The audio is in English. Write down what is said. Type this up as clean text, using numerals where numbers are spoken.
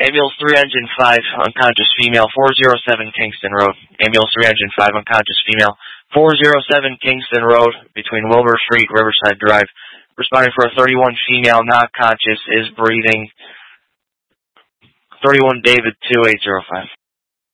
Ambulance 3 Engine 5, unconscious female, 407 Kingston Road. Ambulance 3 Engine 5, unconscious female, 407 Kingston Road, between Wilbur Street, Riverside Drive. Responding for a 31 female, not conscious, is breathing. 31 David 2805.